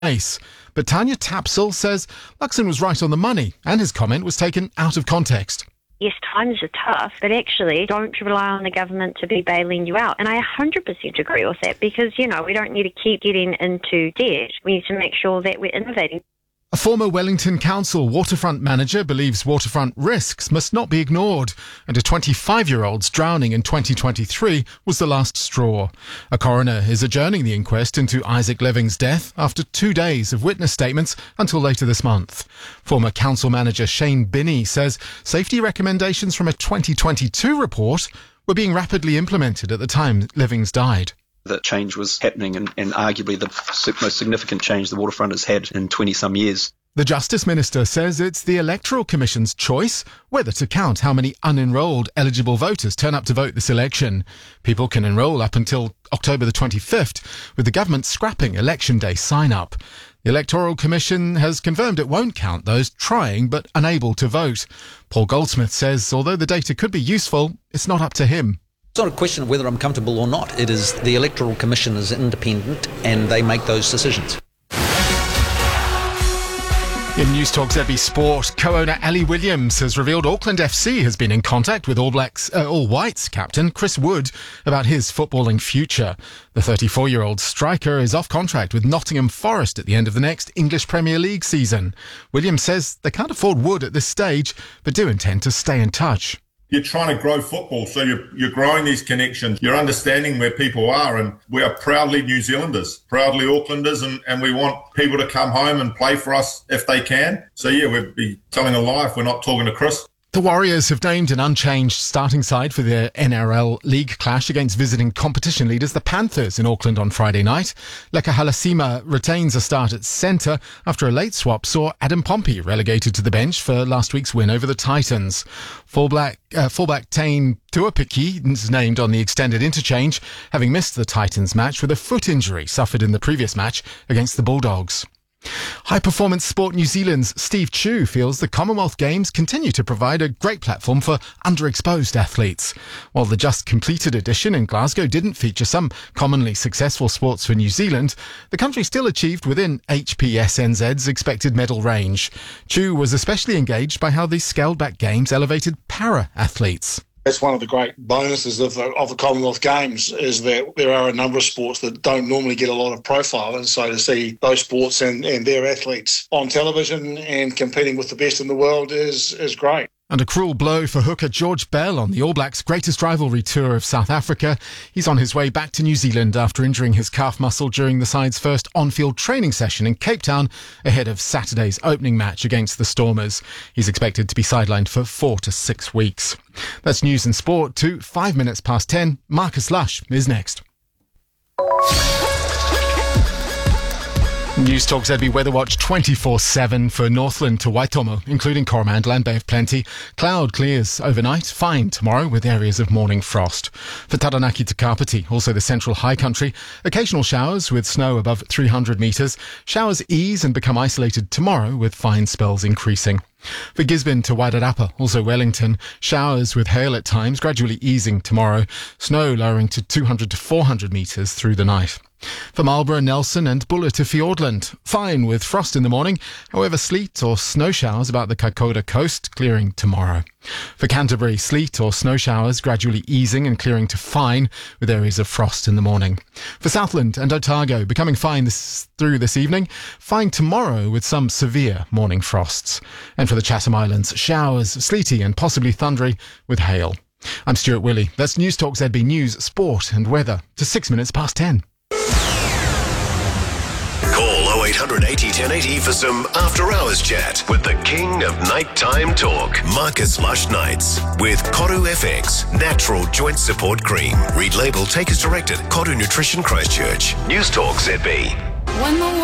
race. But Tanya Tapsell says Luxon was right on the money and his comment was taken out of context. Yes, times are tough, but actually don't rely on the government to be bailing you out. And I 100% agree with that because, we don't need to keep getting into debt. We need to make sure that we're innovating. A former Wellington Council waterfront manager believes waterfront risks must not be ignored, and a 25-year-old's drowning in 2023 was the last straw. A coroner is adjourning the inquest into Isaac Living's death after 2 days of witness statements until later this month. Former council manager Shane Binney says safety recommendations from a 2022 report were being rapidly implemented at the time Living's died. That change was happening and arguably the most significant change the waterfront has had in 20-some years. The Justice Minister says it's the Electoral Commission's choice whether to count how many unenrolled eligible voters turn up to vote this election. People can enrol up until October the 25th, with the government scrapping Election Day sign-up. The Electoral Commission has confirmed it won't count those trying but unable to vote. Paul Goldsmith says although the data could be useful, it's not up to him. It's not a question of whether I'm comfortable or not. It is the Electoral Commission is independent and they make those decisions. In Newstalk ZB Sport, co-owner Ali Williams has revealed Auckland FC has been in contact with All Whites captain Chris Wood about his footballing future. The 34-year-old striker is off contract with Nottingham Forest at the end of the next English Premier League season. Williams says they can't afford Wood at this stage, but do intend to stay in touch. You're trying to grow football, so you're growing these connections. You're understanding where people are, and we are proudly New Zealanders, proudly Aucklanders, and we want people to come home and play for us if they can. So, we'd be telling a lie if we're not talking to Chris. The Warriors have named an unchanged starting side for their NRL League clash against visiting competition leaders, the Panthers, in Auckland on Friday night. Leka Halasima retains a start at centre after a late swap saw Adam Pompey relegated to the bench for last week's win over the Titans. Fullback Tane Tuapiki is named on the extended interchange, having missed the Titans match with a foot injury suffered in the previous match against the Bulldogs. High Performance Sport New Zealand's Steve Chu feels the Commonwealth Games continue to provide a great platform for underexposed athletes. While the just completed edition in Glasgow didn't feature some commonly successful sports for New Zealand, the country still achieved within HPSNZ's expected medal range. Chu was especially engaged by how these scaled-back games elevated para-athletes. That's one of the great bonuses of the Commonwealth Games is that there are a number of sports that don't normally get a lot of profile, and so to see those sports and their athletes on television and competing with the best in the world is great. And a cruel blow for hooker George Bell on the All Blacks' greatest rivalry tour of South Africa. He's on his way back to New Zealand after injuring his calf muscle during the side's first on-field training session in Cape Town ahead of Saturday's opening match against the Stormers. He's expected to be sidelined for 4 to 6 weeks. That's news and sport to 5 minutes past 10. Marcus Lush is next. Newstalk ZB Weather Watch 24/7 for Northland to Waitomo, including Coromandel and Bay of Plenty. Cloud clears overnight, fine tomorrow with areas of morning frost. For Taranaki to Kapiti, also the central high country, occasional showers with snow above 300 metres. Showers ease and become isolated tomorrow with fine spells increasing. For Gisborne to Wairarapa, also Wellington, showers with hail at times, gradually easing tomorrow. Snow lowering to 200 to 400 metres through the night. For Marlborough, Nelson and Buller to Fiordland, fine with frost in the morning, however sleet or snow showers about the Kaikoura coast, clearing tomorrow. For Canterbury, sleet or snow showers gradually easing and clearing to fine with areas of frost in the morning. For Southland and Otago, becoming fine through this evening, fine tomorrow with some severe morning frosts. And for the Chatham Islands, showers, sleety and possibly thundery with hail. I'm Stuart Willey. That's Newstalk ZB News, Sport and Weather to 6 minutes past 10. Call 0800 80 1080 for some after-hours chat with the king of nighttime talk, Marcus Lush Nights, with Koru FX, Natural Joint Support Cream. Read label, take as directed. Koru Nutrition Christchurch. Newstalk ZB.